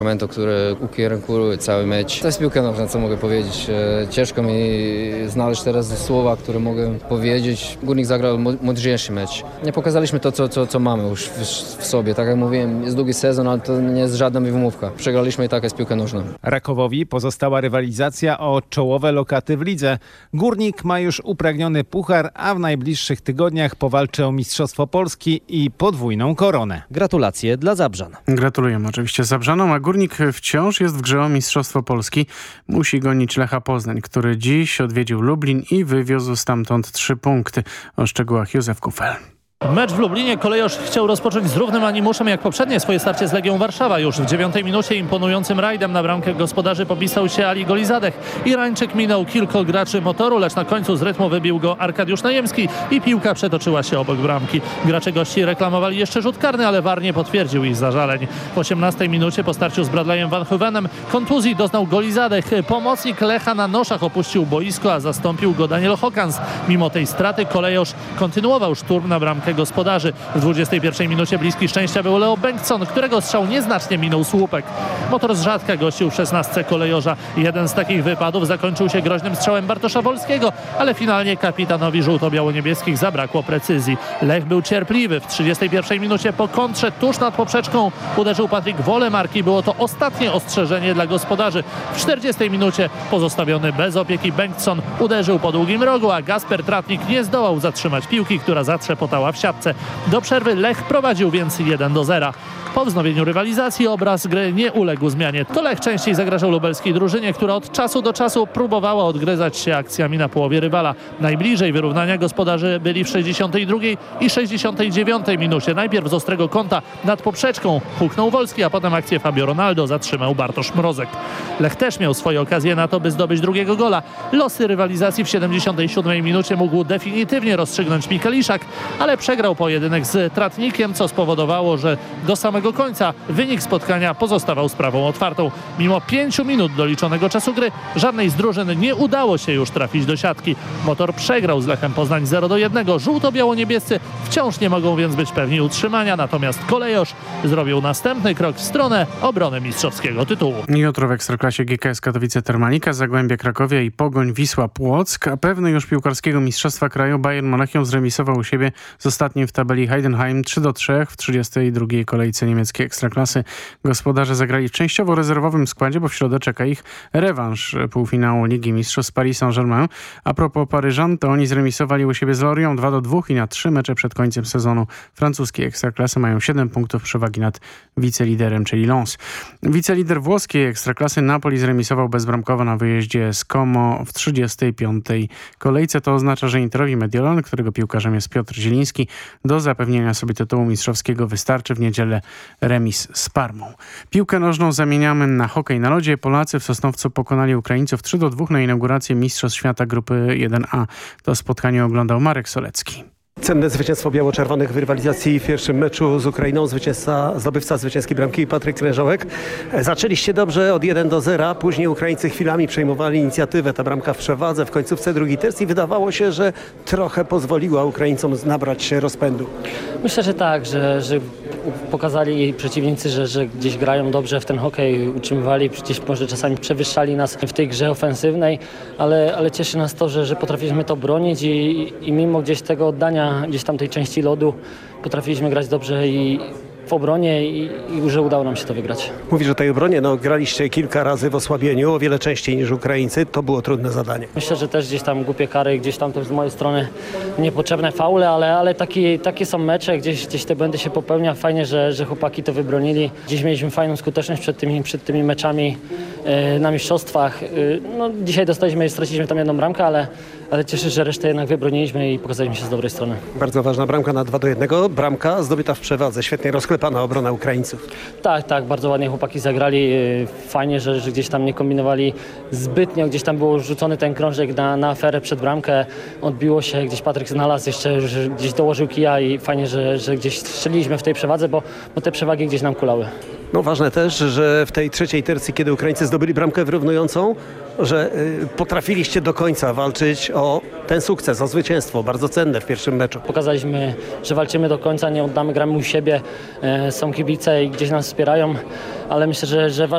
Momento, który ukierunkują cały mecz. To jest piłka nożna, co mogę powiedzieć. Ciężko mi znaleźć teraz słowa, które mogę powiedzieć. Górnik zagrał mądrzejszy mecz. Nie pokazaliśmy to, co mamy już w sobie. Tak jak mówiłem, jest długi sezon, ale to nie jest żadna wymówka. Przegraliśmy i tak jest piłka nożna. Rakowowi pozostała rywalizacja o czołowe lokaty w lidze. Górnik ma już upragniony puchar, a w najbliższych tygodniach powalczy o Mistrzostwo Polski i podwójną koronę. Gratulacje dla Zabrzan. Gratulujemy oczywiście Zabrzanom, a Górnik wciąż jest w grze o Mistrzostwo Polski. Musi gonić Lecha Poznań, który dziś odwiedził Lublin i wywiózł stamtąd 3 punkty. O szczegółach Józef Kufel. Mecz w Lublinie Kolejosz chciał rozpocząć z równym animuszem jak poprzednie swoje starcie z Legią Warszawa. Już w 9 minucie imponującym rajdem na bramkę gospodarzy popisał się Ali Golizadeh. Irańczyk minął kilku graczy Motoru, lecz na końcu z rytmu wybił go Arkadiusz Najemski i piłka przetoczyła się obok bramki. Gracze gości reklamowali jeszcze rzut karny, ale VAR nie potwierdził ich zażaleń. W 18 minucie po starciu z Bradleyem Van Huvenem kontuzji doznał Golizadeh. Pomocnik Lecha na noszach opuścił boisko, a zastąpił go Daniel Hokans. Mimo tej straty Kolejosz kontynuował szturm na bramkę gospodarzy. W 21 minucie bliski szczęścia był Leo Bengtson, którego strzał nieznacznie minął słupek. Motor z rzadka gościł w 16 Kolejorza. Jeden z takich wypadów zakończył się groźnym strzałem Bartosza Wolskiego, ale finalnie kapitanowi żółto-biało-niebieskich zabrakło precyzji. Lech był cierpliwy. W 31 minucie po kontrze tuż nad poprzeczką uderzył Patryk Wolemark. Było to ostatnie ostrzeżenie dla gospodarzy. W 40 minucie pozostawiony bez opieki Bengtson uderzył po długim rogu, a Gasper Tratnik nie zdołał zatrzymać piłki, która zatrzepotała w siatce. Do przerwy Lech prowadził więc 1-0. Po wznowieniu rywalizacji obraz gry nie uległ zmianie. To Lech częściej zagrażał lubelskiej drużynie, która od czasu do czasu próbowała odgryzać się akcjami na połowie rywala. Najbliżej wyrównania gospodarzy byli w 62 i 69 minucie. Najpierw z ostrego kąta nad poprzeczką huknął Wolski, a potem akcję Fabio Ronaldo zatrzymał Bartosz Mrozek. Lech też miał swoje okazje na to, by zdobyć drugiego gola. Losy rywalizacji w 77 minucie mógł definitywnie rozstrzygnąć Mikaliszak, ale przegrał pojedynek z Tratnikiem, co spowodowało, że do samego końca wynik spotkania pozostawał sprawą otwartą. Mimo 5 minut doliczonego czasu gry żadnej z drużyn nie udało się już trafić do siatki. Motor przegrał z Lechem Poznań 0-1. Żółto-biało-niebiescy wciąż nie mogą więc być pewni utrzymania, natomiast Kolejosz zrobił następny krok w stronę obrony mistrzowskiego tytułu. Jutro w Ekstraklasie GKS Katowice Termalika, Zagłębie Krakowia i Pogoń Wisła Płock, a pewny już piłkarskiego mistrzostwa kraju Bayern Monachium zremisował u siebie z ostatnim w tabeli Heidenheim 3-3 w 32. kolejce niemieckiej Ekstraklasy. Gospodarze zagrali w częściowo rezerwowym składzie, bo w środę czeka ich rewanż półfinału Ligi Mistrzów z Paris Saint-Germain. A propos Paryżan, to oni zremisowali u siebie z Lorient 2-2 i na 3 mecze przed końcem sezonu francuskiej Ekstraklasy mają 7 punktów przewagi nad wiceliderem, czyli Lens. Wicelider włoskiej Ekstraklasy Napoli zremisował bezbramkowo na wyjeździe z Como w 35. kolejce. To oznacza, że Interowi Mediolan, którego piłkarzem jest Piotr Zieliński, do zapewnienia sobie tytułu mistrzowskiego wystarczy w niedzielę remis z Parmą. Piłkę nożną zamieniamy na hokej na lodzie. Polacy w Sosnowcu pokonali Ukraińców 3-2 na inaugurację Mistrzostw Świata Grupy 1A. To spotkanie oglądał Marek Solecki. Cenne zwycięstwo biało-czerwonych w rywalizacji w pierwszym meczu z Ukrainą. Zdobywca zwycięskiej bramki Patryk Krężołek. Zaczęliście dobrze od 1-0, później Ukraińcy chwilami przejmowali inicjatywę. Ta bramka w przewadze w końcówce drugiej tercji. Wydawało się, że trochę pozwoliła Ukraińcom nabrać się rozpędu. Myślę, że tak, że pokazali przeciwnicy, że gdzieś grają dobrze w ten hokej, utrzymywali, gdzieś może czasami przewyższali nas w tej grze ofensywnej, ale cieszy nas to, że potrafiliśmy to bronić i mimo gdzieś tego oddania gdzieś tam tej części lodu potrafiliśmy grać dobrze i w obronie i że udało nam się to wygrać. Mówisz o tej obronie, graliście kilka razy w osłabieniu, o wiele częściej niż Ukraińcy. To było trudne zadanie. Myślę, że też gdzieś tam głupie kary, gdzieś tam też z mojej strony niepotrzebne faule, ale takie są mecze, gdzieś te błędy się popełnia. Fajnie, że chłopaki to wybronili. Dziś mieliśmy fajną skuteczność przed tymi meczami na mistrzostwach. Dzisiaj straciliśmy tam jedną bramkę, ale cieszę się, że resztę jednak wybroniliśmy i pokazaliśmy się z dobrej strony. Bardzo ważna bramka na 2-1. Bramka zdobyta w przewadze. Świetnie rozklepana obrona Ukraińców. Tak, bardzo ładnie chłopaki zagrali. Fajnie, że gdzieś tam nie kombinowali zbytnio. Gdzieś tam był rzucony ten krążek na aferę przed bramkę. Odbiło się, gdzieś Patryk znalazł jeszcze, że gdzieś dołożył kija i fajnie, że gdzieś strzeliliśmy w tej przewadze, bo te przewagi gdzieś nam kulały. Ważne też, że w tej trzeciej tercji, kiedy Ukraińcy zdobyli bramkę wyrównującą, że potrafiliście do końca walczyć o ten sukces, o zwycięstwo, bardzo cenne w pierwszym meczu. Pokazaliśmy, że walczymy do końca, nie oddamy, gramy u siebie, są kibice i gdzieś nas wspierają, ale myślę, że